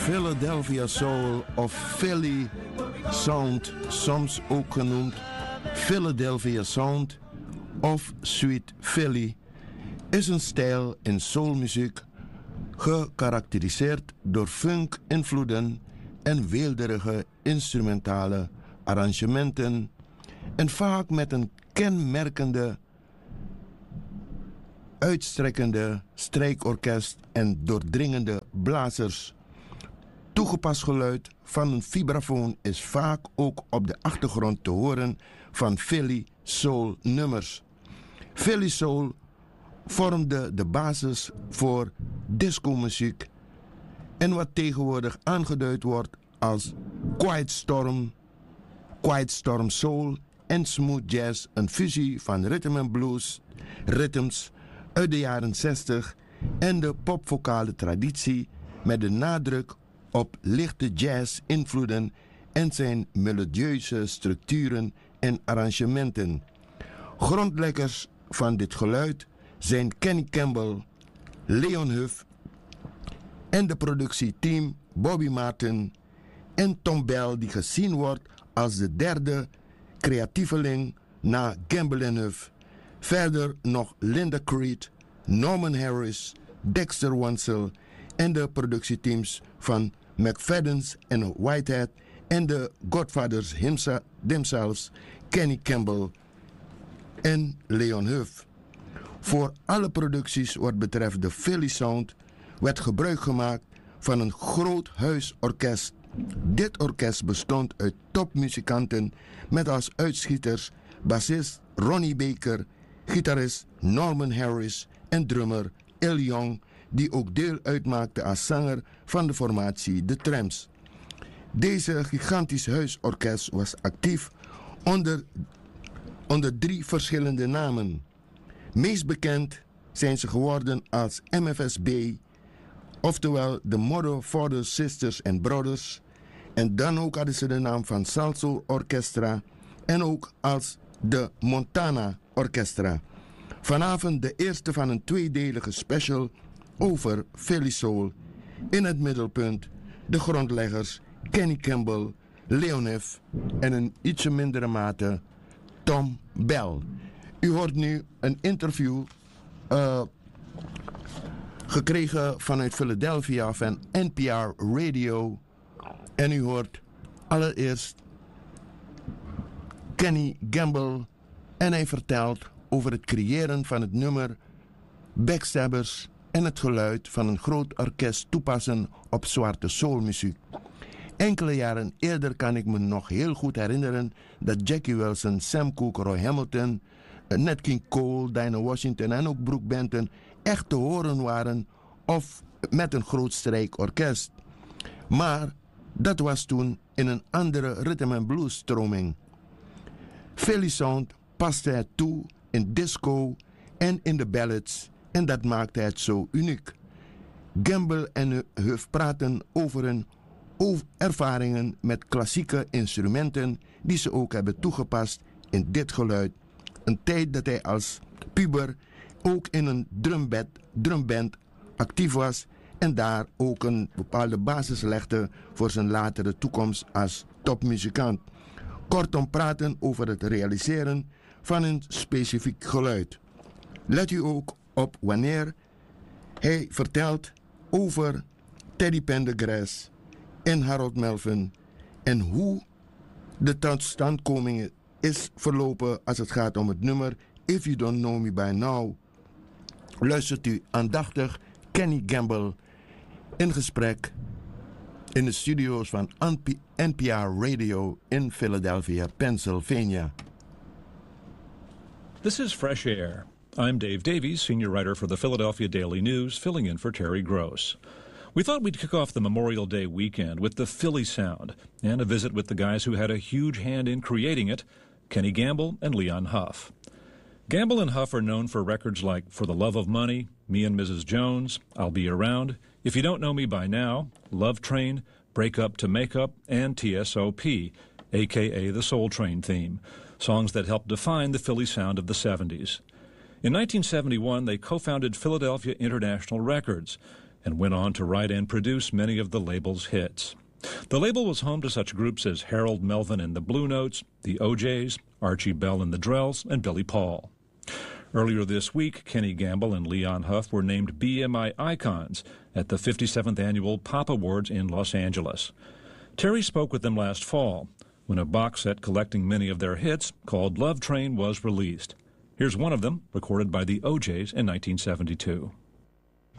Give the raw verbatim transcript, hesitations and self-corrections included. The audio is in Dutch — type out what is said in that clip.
Philadelphia Soul of Philly Sound, soms ook genoemd Philadelphia Sound of Sweet Philly, is een stijl in soulmuziek gekarakteriseerd door funk-invloeden en weelderige instrumentale arrangementen en vaak met een kenmerkende, uitstrekkende strijkorkest en doordringende blazers. Toegepast geluid van een vibrafoon is vaak ook op de achtergrond te horen van Philly Soul nummers. Philly Soul vormde de basis voor discomuziek en wat tegenwoordig aangeduid wordt als Quiet Storm, Quiet Storm Soul en Smooth Jazz, een fusie van rhythm and blues, ritmes uit de jaren zestig en de popvokale traditie met de nadruk op lichte jazz-invloeden en zijn melodieuze structuren en arrangementen. Grondleggers van dit geluid zijn Kenny Campbell, Leon Huff en de productieteam Bobby Martin en Tom Bell, die gezien wordt als de derde creatieveling na Campbell en Huff. Verder nog Linda Creed, Norman Harris, Dexter Wansel en de productieteams van McFadden's en Whitehead en de Godfathers themselves, Kenny Campbell en Leon Huff. Voor alle producties wat betreft de Philly Sound werd gebruik gemaakt van een groot huisorkest. Dit orkest bestond uit topmuzikanten met als uitschieters bassist Ronnie Baker, gitarist Norman Harris en drummer Il Young, die ook deel uitmaakte als zanger van de formatie The Tramps. Deze gigantisch huisorkest was actief onder, onder drie verschillende namen. Meest bekend zijn ze geworden als M F S B, oftewel de Mother, Fathers, Sisters and Brothers. En dan ook hadden ze de naam van Salsoul Orchestra en ook als de Montana Orchestra. Vanavond de eerste van een tweedelige special over Philly Soul. In het middelpunt de grondleggers Kenny Campbell, Leon Huff en in ietsje mindere mate Tom Bell. U hoort nu een interview uh, gekregen vanuit Philadelphia van N P R Radio. En u hoort allereerst Kenny Campbell en hij vertelt over het creëren van het nummer Backstabbers en het geluid van een groot orkest toepassen op zwarte soulmuziek. Enkele jaren eerder kan ik me nog heel goed herinneren dat Jackie Wilson, Sam Cooke, Roy Hamilton, Nat King Cole, Dinah Washington en ook Brooke Benton echt te horen waren of met een groot strijkorkest. Maar dat was toen in een andere rhythm and blues stroming. Philly Sound paste het toe in disco en in de ballads en dat maakte het zo uniek. Campbell en Huff praten over hun ervaringen met klassieke instrumenten die ze ook hebben toegepast in dit geluid. Een tijd dat hij als puber ook in een drumband, drumband actief was en daar ook een bepaalde basis legde voor zijn latere toekomst als topmuzikant. Kortom praten over het realiseren van een specifiek geluid. Let u ook op wanneer hij vertelt over Teddy Pendergrass en Harold Melvin en hoe de totstandkoming is verlopen als het gaat om het nummer If You Don't Know Me By Now. Luistert u aandachtig Kenny Campbell in gesprek in de studio's van N P R Radio in Philadelphia, Pennsylvania. This is Fresh Air. I'm Dave Davies, senior writer for the Philadelphia Daily News, filling in for Terry Gross. We thought we'd kick off the Memorial Day weekend with the Philly Sound and a visit with the guys who had a huge hand in creating it, Kenny Campbell and Leon Huff. Campbell and Huff are known for records like For the Love of Money, Me and Missus Jones, I'll Be Around, If You Don't Know Me By Now, Love Train, Break Up to Make Up, and T S O P, a k a the Soul Train theme, songs that helped define the Philly sound of the seventies. In nineteen seventy-one, they co-founded Philadelphia International Records. and went on to write and produce many of the label's hits. The label was home to such groups as Harold Melvin and the Blue Notes, the O Js, Archie Bell and the Drells, and Billy Paul. Earlier this week, Kenny Gamble and Leon Huff were named B M I Icons at the fifty-seventh Annual Pop Awards in Los Angeles. Terry spoke with them last fall when a box set collecting many of their hits called Love Train was released. Here's one of them, recorded by the O Js in nineteen seventy-two.